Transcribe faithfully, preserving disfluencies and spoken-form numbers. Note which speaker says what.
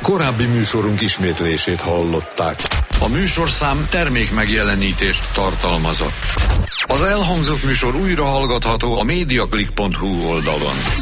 Speaker 1: Korábbi műsorunk ismétlését hallották.
Speaker 2: A műsorszám termék megjelenítést tartalmazott. Az elhangzott műsor újra hallgatható a mediaclick pont hu oldalon.